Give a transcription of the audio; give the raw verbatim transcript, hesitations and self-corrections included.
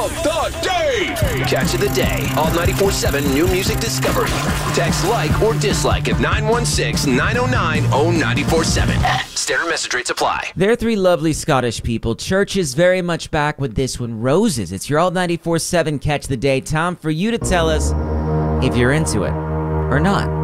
the day. Catch of the day. Alt ninety-four point seven New Music Discovery. Text like or dislike at nine one six, nine oh nine, oh nine four seven. Standard message rates apply. They're three lovely Scottish people. Church is very much back with this one. Roses. It's your Alt ninety-four point seven Catch of the Day. Time for you to tell us if you're into it or not.